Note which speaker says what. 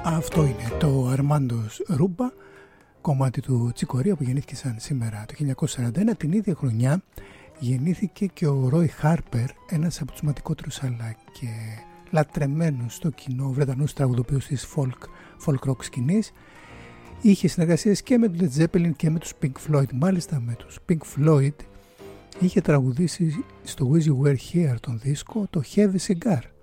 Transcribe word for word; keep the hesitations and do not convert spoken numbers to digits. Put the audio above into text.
Speaker 1: Αυτό είναι το Armando's Rumba, κομμάτι του Τσικορία που γεννήθηκε σαν σήμερα το χίλια εννιακόσια σαράντα ένα. Την ίδια χρονιά γεννήθηκε και ο Ρόι Χάρπερ, ένας από τους σημαντικότερους αλλά και λατρεμένους στο κοινό Βρετανούς τραγουδοποιούς της folk, folk rock σκηνής. Είχε συνεργασίες και με τους Led Zeppelin και με τους Pink Floyd. Μάλιστα με τους Pink Floyd είχε τραγουδήσει στο Wish You Were Here τον δίσκο το Heavy Cigar.